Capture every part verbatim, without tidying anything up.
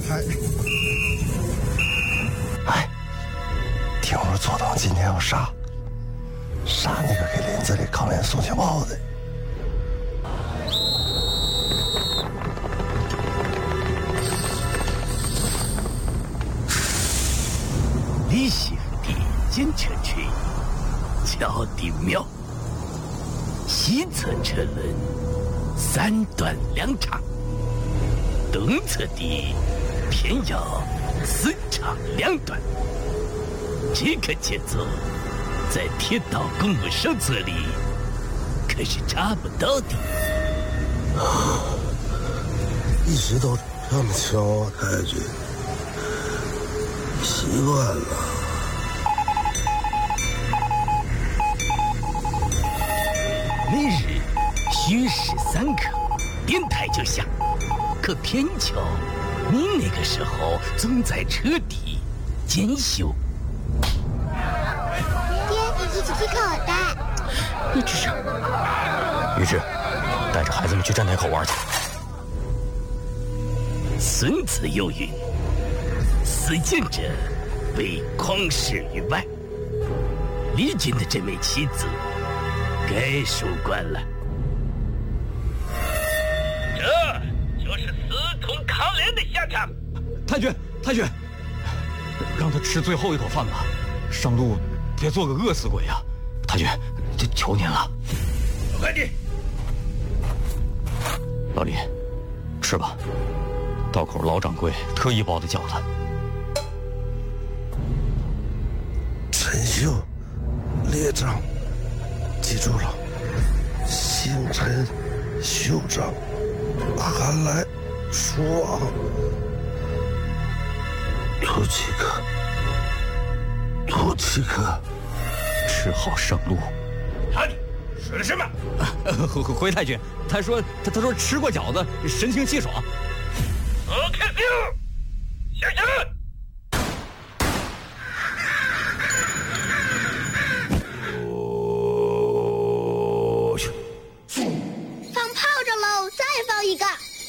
哎， 哎，听说左东今天要杀，杀那个给林子里扛脸送情报的。 李媳妇的进车去，桥的庙，西侧车轮三段两长，东侧的偏要四长两短。这个节奏在铁道公路手册里可是查不到的。 一直都这么巧，太君，习惯了。 每日虚时三刻，电台就响。可偏巧，你那个时候总在车底检修。 爹，一起去口袋。 你吱声。于志，带着孩子们去站台口玩去。 孙子有云：“思见者为旷世于外。”李军的这枚棋子该收官了。这就是司空抗联的下场。 太君，太君，让他吃最后一口饭吧，上路别做个饿死鬼呀！太君，就求您了。 快点！ 老李，吃吧。道口老掌柜特意包的饺子。 陈秀，列长，记住了，姓陈，袖长，韩来，蜀王，有几个？有几个？ 吃好上路。 他说的什么？ 回回太君，他说他他说吃过饺子，神清气爽。 OK， 下车。 放炮仗喽！再放一个。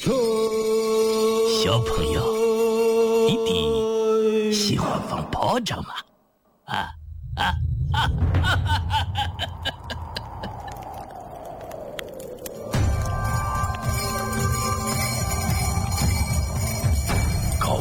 小朋友，你的喜欢放炮仗吗？啊啊啊！哈哈哈哈哈！